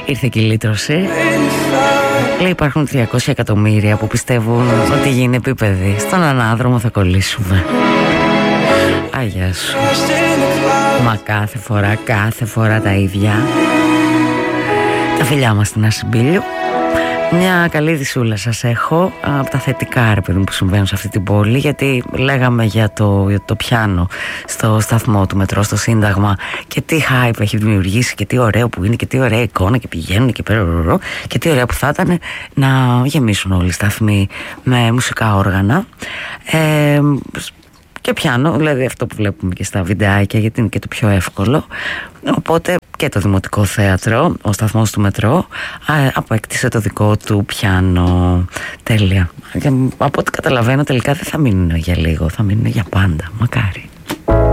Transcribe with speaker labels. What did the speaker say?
Speaker 1: Ήρθε και η λύτρωση. Λέει υπάρχουν 300 εκατομμύρια που πιστεύουν ότι γίνει επίπεδη. Στον ανάδρομο θα κολλήσουμε. Αγιά σου. Μα κάθε φορά τα ίδια. Τα φιλιά μας στην Ασυμπήλιο. Μια καλή δυσούλα σας έχω από τα θετικά ρε παιδί που συμβαίνουν σε αυτή την πόλη, γιατί λέγαμε για το πιάνο στο σταθμό του μετρό, στο Σύνταγμα, και τι hype έχει δημιουργήσει και τι ωραίο που είναι και τι ωραία εικόνα και πηγαίνουν και πέρα και τι ωραία που θα ήταν να γεμίσουν όλοι οι σταθμοί με μουσικά όργανα και πιάνο, δηλαδή αυτό που βλέπουμε και στα βιντεάκια, γιατί είναι και το πιο εύκολο. Οπότε και το Δημοτικό Θέατρο, ο σταθμός του μετρό, αποέκτησε το δικό του πιάνο. Τέλεια. Από ό,τι καταλαβαίνω τελικά δεν θα μείνουν για λίγο, θα μείνουν για πάντα. Μακάρι.